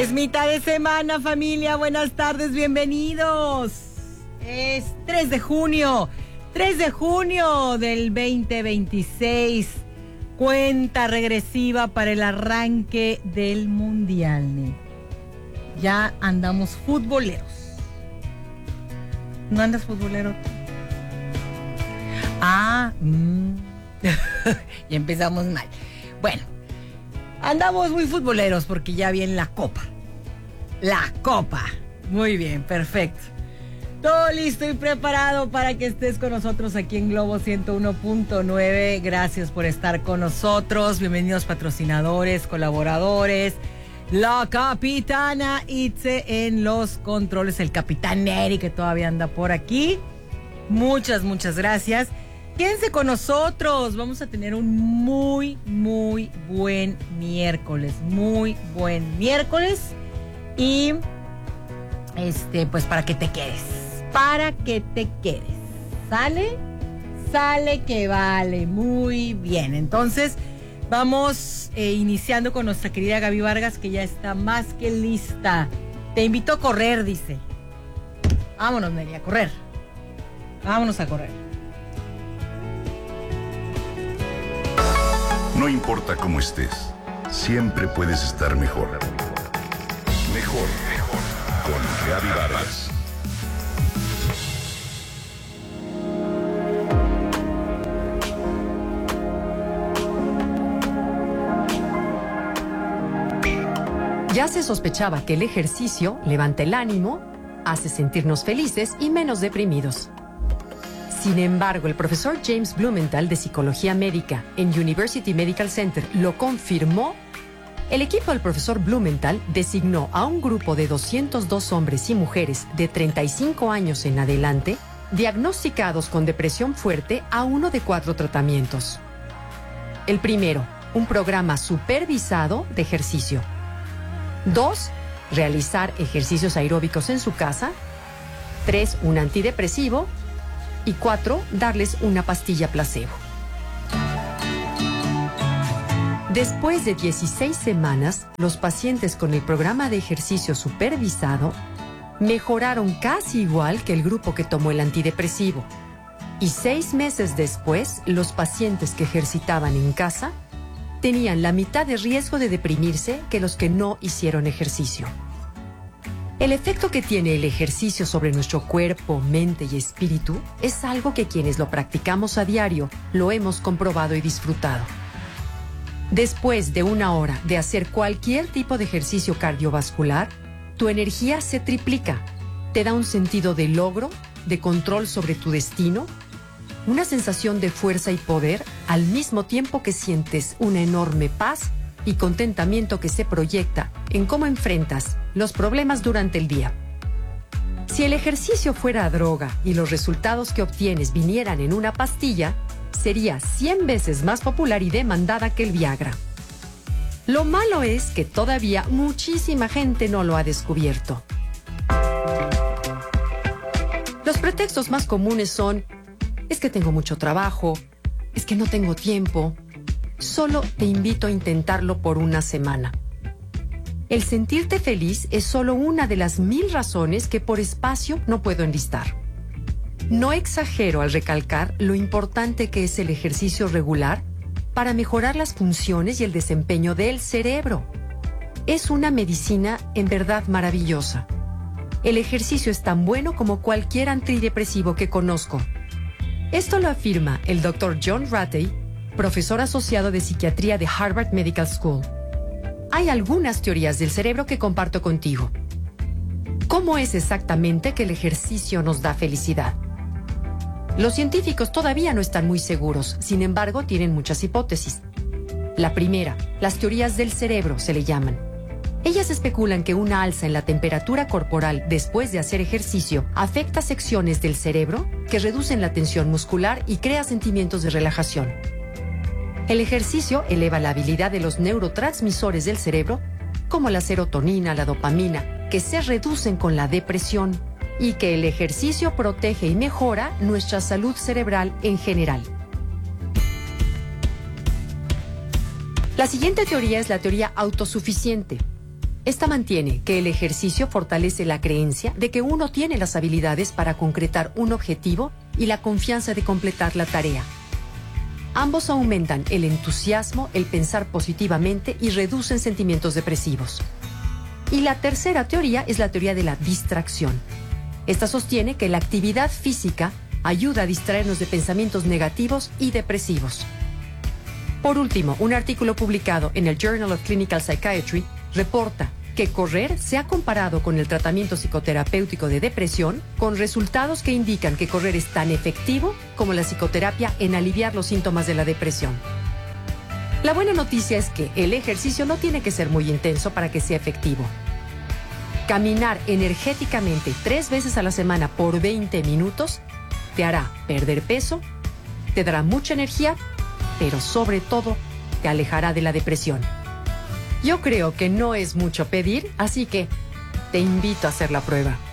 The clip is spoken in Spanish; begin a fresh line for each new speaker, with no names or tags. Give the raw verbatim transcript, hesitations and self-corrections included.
Es mitad de semana, familia. Buenas tardes, bienvenidos. Es tres de junio, tres de junio del veinte veintiséis. Cuenta regresiva para el arranque del Mundial. ¿Ne? Ya andamos futboleros. ¿No andas futbolero? Ah, mmm. Ya empezamos mal. Bueno, andamos muy futboleros porque ya viene la copa. La copa. Muy bien, perfecto. Todo listo y preparado para que estés con nosotros aquí en Globo ciento uno punto nueve. Gracias por estar con nosotros. Bienvenidos patrocinadores, colaboradores. La capitana Itze en los controles. El capitán Neri que todavía anda por aquí. Muchas, muchas gracias. Quédense con nosotros. Vamos a tener un muy, muy buen miércoles. Muy buen miércoles. Y este, pues para que te quedes. Para que te quedes. ¿Sale? Sale que vale. Muy bien. Entonces, vamos eh, iniciando con nuestra querida Gaby Vargas, que ya está más que lista. Te invito a correr, dice. Vámonos, Neri, a correr. Vámonos a correr.
No importa cómo estés, siempre puedes estar mejor. Mejor, mejor. Con Gaby Vargas.
Ya se sospechaba que el ejercicio levanta el ánimo, hace sentirnos felices y menos deprimidos. Sin embargo, el profesor James Blumenthal de Psicología Médica en University Medical Center lo confirmó. El equipo del profesor Blumenthal designó a un grupo de doscientos dos hombres y mujeres de treinta y cinco años en adelante, diagnosticados con depresión fuerte, a uno de cuatro tratamientos. El primero, un programa supervisado de ejercicio. Dos, realizar ejercicios aeróbicos en su casa. Tres, un antidepresivo. Y cuatro, darles una pastilla placebo. Después de dieciséis semanas, los pacientes con el programa de ejercicio supervisado mejoraron casi igual que el grupo que tomó el antidepresivo. Y seis meses después, los pacientes que ejercitaban en casa tenían la mitad de riesgo de deprimirse que los que no hicieron ejercicio. El efecto que tiene el ejercicio sobre nuestro cuerpo, mente y espíritu es algo que quienes lo practicamos a diario lo hemos comprobado y disfrutado. Después de una hora de hacer cualquier tipo de ejercicio cardiovascular, tu energía se triplica, te da un sentido de logro, de control sobre tu destino, una sensación de fuerza y poder, al mismo tiempo que sientes una enorme paz y contentamiento que se proyecta en cómo enfrentas los problemas durante el día. Si el ejercicio fuera droga y los resultados que obtienes vinieran en una pastilla, sería cien veces más popular y demandada que el Viagra. Lo malo es que todavía muchísima gente no lo ha descubierto. Los pretextos más comunes son: es que tengo mucho trabajo, es que no tengo tiempo. Solo te invito a intentarlo por una semana. El sentirte feliz es solo una de las mil razones que por espacio no puedo enlistar. No exagero al recalcar lo importante que es el ejercicio regular para mejorar las funciones y el desempeño del cerebro. Es una medicina en verdad maravillosa. El ejercicio es tan bueno como cualquier antidepresivo que conozco. Esto lo afirma el doctor John Ratey, profesor asociado de psiquiatría de Harvard Medical School. Hay algunas teorías del cerebro que comparto contigo. ¿Cómo es exactamente que el ejercicio nos da felicidad? Los científicos todavía no están muy seguros, sin embargo, tienen muchas hipótesis. La primera, las teorías del cerebro se le llaman. Ellas especulan que una alza en la temperatura corporal después de hacer ejercicio afecta secciones del cerebro que reducen la tensión muscular y crea sentimientos de relajación. El ejercicio eleva la habilidad de los neurotransmisores del cerebro, como la serotonina, la dopamina, que se reducen con la depresión, y que el ejercicio protege y mejora nuestra salud cerebral en general. La siguiente teoría es la teoría autosuficiente. Esta mantiene que el ejercicio fortalece la creencia de que uno tiene las habilidades para concretar un objetivo y la confianza de completar la tarea. Ambos aumentan el entusiasmo, el pensar positivamente y reducen sentimientos depresivos. Y la tercera teoría es la teoría de la distracción. Esta sostiene que la actividad física ayuda a distraernos de pensamientos negativos y depresivos. Por último, un artículo publicado en el Journal of Clinical Psychiatry reporta que correr se ha comparado con el tratamiento psicoterapéutico de depresión, con resultados que indican que correr es tan efectivo como la psicoterapia en aliviar los síntomas de la depresión. La buena noticia es que el ejercicio no tiene que ser muy intenso para que sea efectivo. Caminar energéticamente tres veces a la semana por veinte minutos te hará perder peso, te dará mucha energía, pero sobre todo te alejará de la depresión. Yo creo que no es mucho pedir, así que te invito a hacer la prueba.